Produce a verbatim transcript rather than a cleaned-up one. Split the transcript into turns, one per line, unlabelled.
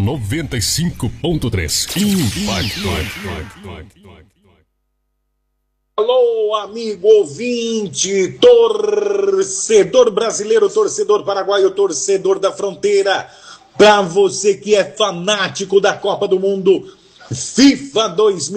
noventa e cinco ponto três. Impacto.
Alô, amigo ouvinte, torcedor brasileiro, torcedor paraguaio, torcedor da fronteira. Para você que é fanático da Copa do Mundo FIFA dois mil